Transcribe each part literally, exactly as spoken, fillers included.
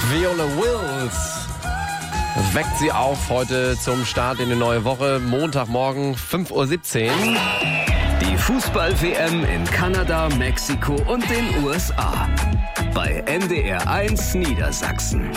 Viola Wills weckt sie auf heute zum Start in die neue Woche. Montagmorgen fünf Uhr siebzehn. Die Fußball-W M in Kanada, Mexiko und den U S A. Bei N D R eins Niedersachsen.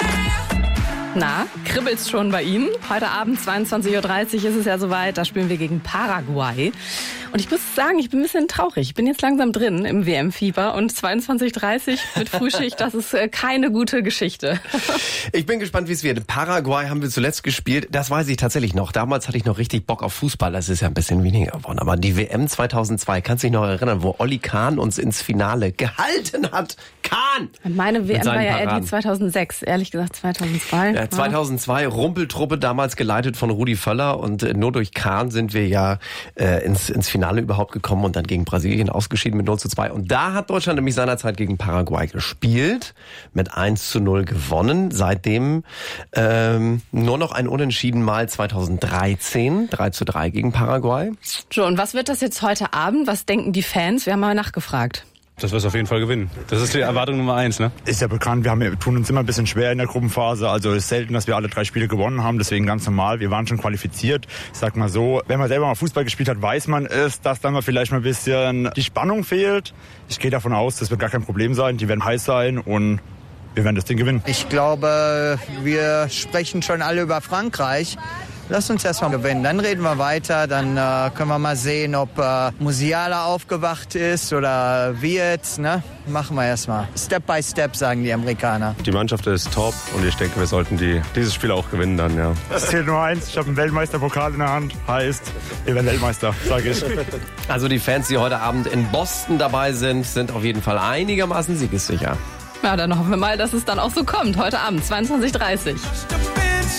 Na, kribbelt's schon bei Ihnen? Heute Abend zweiundzwanzig Uhr dreißig ist es ja soweit, da spielen wir gegen Paraguay. Und ich muss sagen, ich bin ein bisschen traurig. Ich bin jetzt langsam drin im W M-Fieber und zweiundzwanzig Uhr dreißig mit Frühschicht, das ist keine gute Geschichte. Ich bin gespannt, wie es wird. Paraguay haben wir zuletzt gespielt, das weiß ich tatsächlich noch. Damals hatte ich noch richtig Bock auf Fußball, das ist ja ein bisschen weniger geworden. Aber die W M zweitausendzwei, kannst du dich noch erinnern, wo Olli Kahn uns ins Finale gehalten hat? Kahn! Meine W M war ja eher die zweitausendsechs, ehrlich gesagt zweitausendzwei. Ja, zweitausendzwei, Rumpeltruppe, damals geleitet von Rudi Völler und äh, nur durch Kahn sind wir ja äh, ins, ins Finale überhaupt gekommen und dann gegen Brasilien ausgeschieden mit null zu zwei. Und da hat Deutschland nämlich seinerzeit gegen Paraguay gespielt, mit eins zu null gewonnen. Seitdem ähm, nur noch ein Unentschieden mal zweitausenddreizehn, drei zu drei gegen Paraguay. So, und was wird das jetzt heute Abend? Was denken die Fans? Wir haben mal nachgefragt. Dass wir es auf jeden Fall gewinnen. Das ist die Erwartung Nummer eins, ne? Ist ja bekannt, wir, haben, wir tun uns immer ein bisschen schwer in der Gruppenphase. Also es ist selten, dass wir alle drei Spiele gewonnen haben. Deswegen ganz normal. Wir waren schon qualifiziert. Ich sag mal so, wenn man selber mal Fußball gespielt hat, weiß man es, dass dann mal vielleicht mal ein bisschen die Spannung fehlt. Ich gehe davon aus, das wird gar kein Problem sein. Die werden heiß sein und wir werden das Ding gewinnen. Ich glaube, wir sprechen schon alle über Frankreich. Lass uns erstmal gewinnen, dann reden wir weiter, dann äh, können wir mal sehen, ob äh, Musiala aufgewacht ist oder wie jetzt, ne? Machen wir erstmal. Step by Step, sagen die Amerikaner. Die Mannschaft ist top und ich denke, wir sollten die, dieses Spiel auch gewinnen dann, ja. Es zählt nur eins, ich habe einen Weltmeisterpokal in der Hand, heißt, wir werden Weltmeister, sage ich. Also die Fans, die heute Abend in Boston dabei sind, sind auf jeden Fall einigermaßen siegessicher. Ja, dann hoffen wir mal, dass es dann auch so kommt, heute Abend zweiundzwanzig Uhr dreißig.